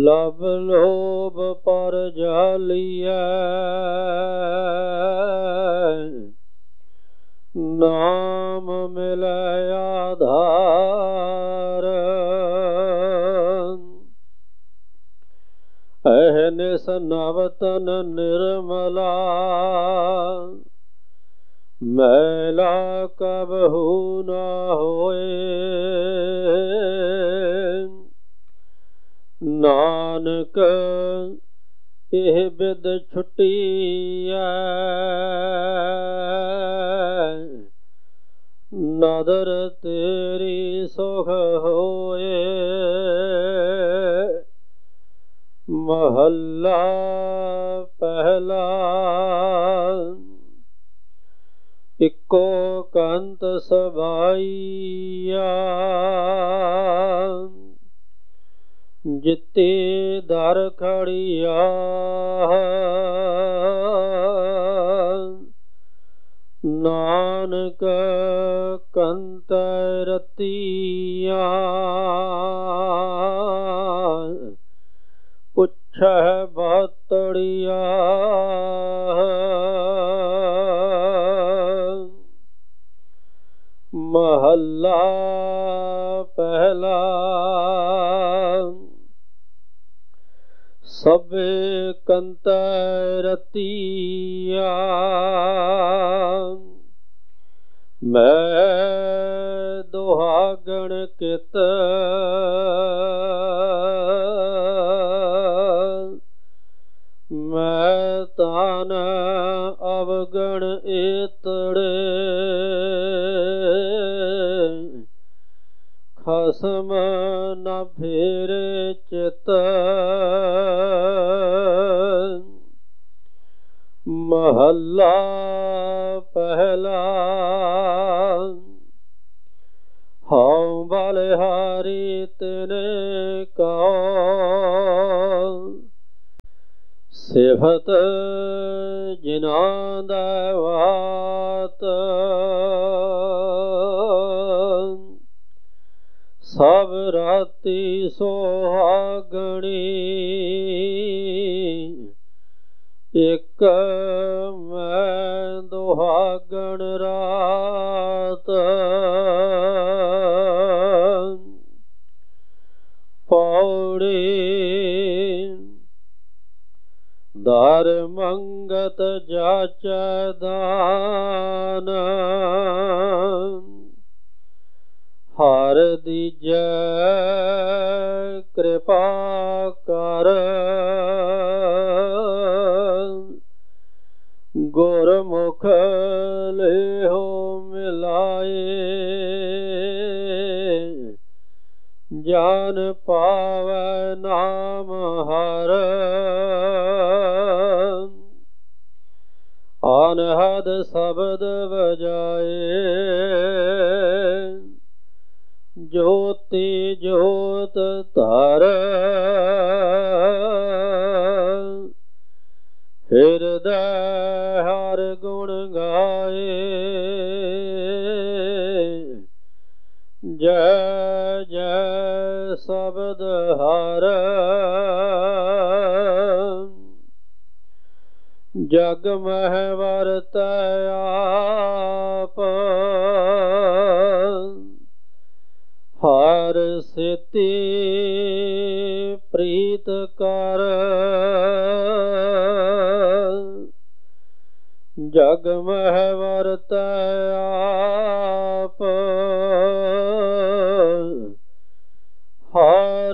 ਲਵ ਲੋਭ ਪਰ ਜਾਲੀਐ, ਨਾਮ ਮਿਲੈ ਆਧਾਰ। ਅਹਨਿਸ ਨਵ ਤਨ ਨਿਰਮਲਾ, ਮੈਲਾ ਕਬਹੂ ਨਾ ਹੋਏ। ਨਾਨਕ ਇਹ ਬਿਦ ਛੁਟੀਐ, ਨਦਰ ਤੇਰੀ ਸੁਖ ਹੋਏ। ਮਹੱਲਾ ਪਹਿਲਾ। ਇੱਕੋ ਕੰਤ ਸਬਾਈਆ, ਜਿੱਤੀ ਦਰ ਖੜੀਆ। ਨਾਨਕ ਕੰਤ ਰਤੀਆ, ਪੁੱਛੈ ਬਾਤੜੀਆ। ਮਹੱਲਾ ਪਹਿਲਾ। ਸਭੇ ਕੰਤ ਰਤੀਆ, ਮੈਂ ਦੁਹਾਗਣ ਕਿਤ। ਮੈਂ ਤਾਨ ਅਵਗਣ ਏਤੜੇ, ਖਸਮ ਨ ਫੇਰੇ ਚਿਤ। ਮਹੱਲਾ ਪਹਿਲਾ। ਹਉ ਬਲਿਹਾਰੀ ਤਿਨੇ ਕਉ, ਸਿਫਤ ਜਿਨ੍ਹਾਂ ਦੈਵਾਤ। ਸਭ ਰਾਤੀ ਸੁਹਾਗਣੀ, ਇੱਕ ਮੈਂ ਦੁਹਾਗਣ ਰਾਤ। ਪੌੜੀ। ਦਰ ਮੰਗਤ ਜਾਚੈ ਦਾਨ, ਹਰ ਦੀਜੈ ਕਿਰਪਾ ਕਰ। ਗੁਰਮੁਖ ਲੇਹੋ ਮਿਲਾਏ, ਜਾਨ ਪਾਵੈ ਨਾਮ ਹਰ। ਅਨਹਦ ਸ਼ਬਦ ਵਜਾਏ, ਜੋਤੀ ਜੋਤ ਧਰ। ਹਿਰਦੈ ਹਰ ਗੁਣ ਗਾਏ, ਜੈ ਜੈ ਸ਼ਬਦ ਹਰ। ਜਗ ਮਹਿ ਵਰਤੈ ਆਪ, ਹਰ ਸੇਤੀ ਪ੍ਰੀਤ ਕਰ। ਜਗ ਮਹਿ ਵਰਤੈ ਆਪ,